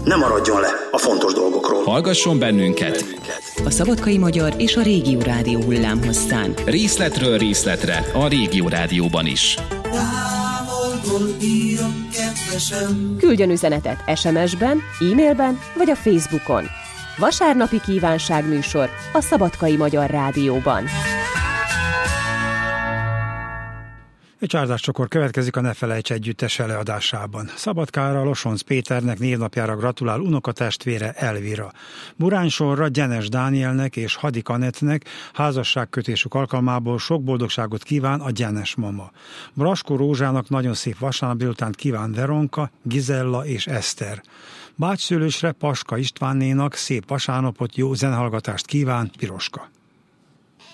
Ne maradjon le a fontos dolgokról. Hallgasson bennünket a Szabadkai Magyar és a Régió Rádió hullámhosszán. Részletről részletre a Régió Rádióban is. Küldjön üzenetet SMS-ben, e-mailben vagy a Facebookon. Vasárnapi kívánságműsor a Szabadkai Magyar Rádióban. Egy csárdáscsokor következik a Ne felejts együttes előadásában. Szabadkára Losonc Péternek névnapjára gratulál unokatestvére Elvira. Buránysorra Gyenes Dánielnek és Hadi Kanettnek házasságkötésük alkalmából sok boldogságot kíván a Gyenes mama. Braskó Rózsának nagyon szép vasárnap délután kíván Veronka, Gizella és Eszter. Bácsszülősre Paska Istvánnénak szép vasárnapot, jó zenehallgatást kíván Piroska.